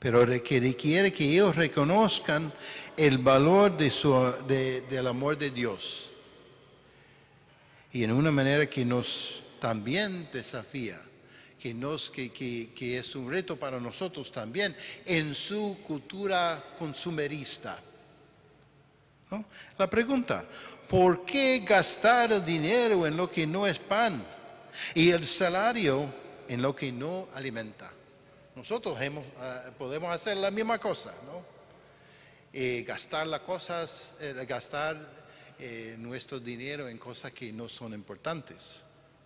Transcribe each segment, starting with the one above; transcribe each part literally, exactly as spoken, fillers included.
pero que requiere que ellos reconozcan el valor de su, de, del amor de Dios. Y en una manera que nos también desafía, que, nos, que, que, que es un reto para nosotros también en su cultura consumerista. ¿No? La pregunta, ¿por qué gastar dinero en lo que no es pan y el salario en lo que no alimenta? Nosotros hemos, uh, podemos hacer la misma cosa, ¿no? Eh, gastar las cosas, eh, gastar eh, nuestro dinero en cosas que no son importantes.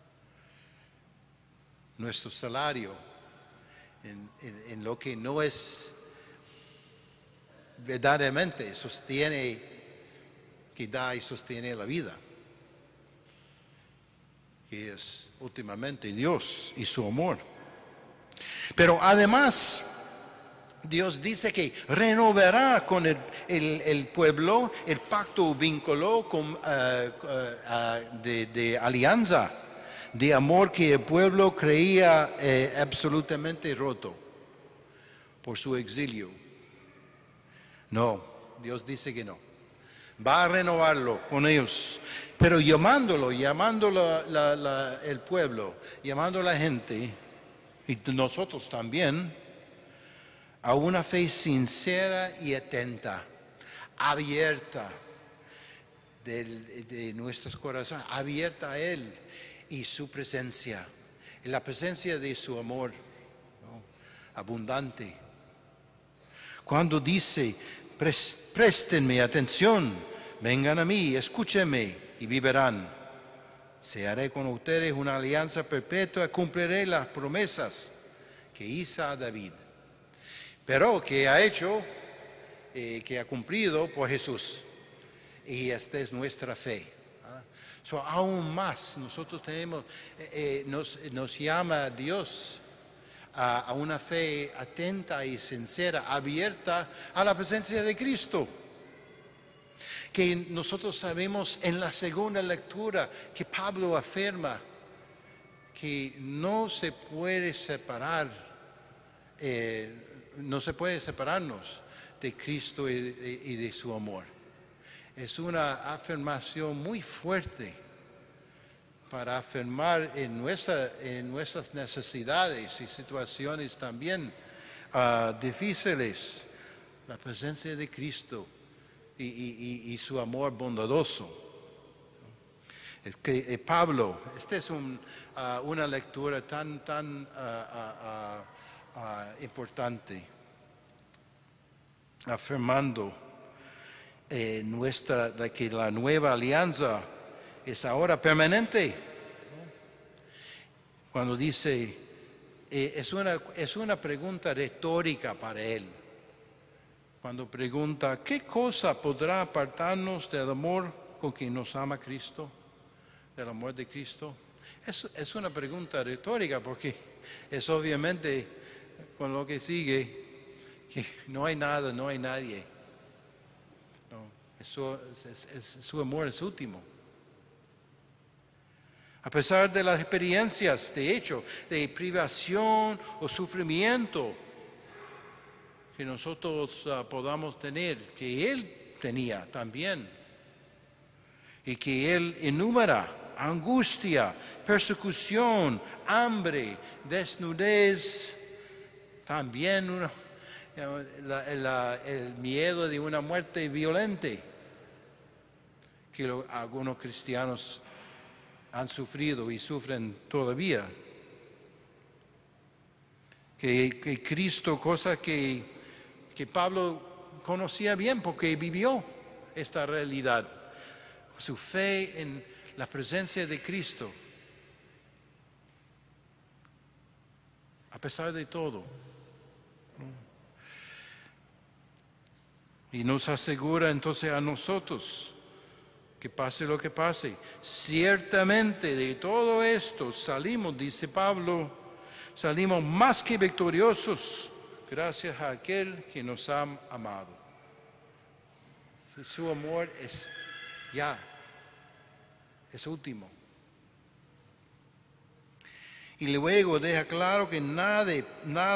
Nuestro salario en, en, en lo que no es verdaderamente sostiene, que da y sostiene la vida, que es últimamente Dios y su amor. Pero además, Dios dice que renovará con el, el, el pueblo el pacto vínculo con, uh, uh, uh, de, de alianza, de amor que el pueblo creía eh, absolutamente roto por su exilio. No, Dios dice que no. Va a renovarlo con ellos, pero llamándolo, llamándolo la, la, el pueblo, llamando a la gente, y nosotros también, a una fe sincera y atenta, abierta de, de nuestros corazones, abierta a Él y su presencia, en la presencia de su amor, ¿no? Abundante. Cuando dice, préstenme atención, vengan a mí, escúchenme y vivirán. Se haré con ustedes una alianza perpetua, cumpliré las promesas que hice a David. Pero que ha hecho, eh, que ha cumplido por Jesús. Y esta es nuestra fe. ¿Ah? So, aún más, nosotros tenemos, eh, eh, nos, nos llama Dios a, a una fe atenta y sincera, abierta a la presencia de Cristo. Que nosotros sabemos en la segunda lectura que Pablo afirma que no se puede separar, eh, no se puede separarnos de Cristo y, y de su amor. Es una afirmación muy fuerte para afirmar en, nuestra, en nuestras necesidades y situaciones también uh, difíciles la presencia de Cristo y, y, y su amor bondadoso. Es que eh, Pablo, esta es un, uh, una lectura tan, tan uh, uh, uh, uh, importante, afirmando eh, nuestra, de que la nueva alianza es ahora permanente. Cuando dice, eh, es, una, es una pregunta retórica para él. Cuando pregunta, ¿qué cosa podrá apartarnos del amor con que nos ama Cristo? Del amor de Cristo. Es, es una pregunta retórica porque es obviamente con lo que sigue que no hay nada, no hay nadie. No, eso, es, es, su amor es último. A pesar de las experiencias, de hecho, de privación o sufrimiento que nosotros uh, podamos tener, que Él tenía también, y que Él enumera, angustia, persecución, hambre, desnudez, también una, la, la, el miedo de una muerte violenta que lo, algunos cristianos han sufrido y sufren todavía. Que, que Cristo, cosa que, que Pablo conocía bien porque vivió esta realidad. Su fe en la presencia de Cristo, a pesar de todo. Y nos asegura entonces a nosotros, que pase lo que pase, ciertamente de todo esto salimos, dice Pablo, salimos más que victoriosos gracias a aquel que nos ha amado. Su amor es ya, es último. Y luego deja claro que nada, nada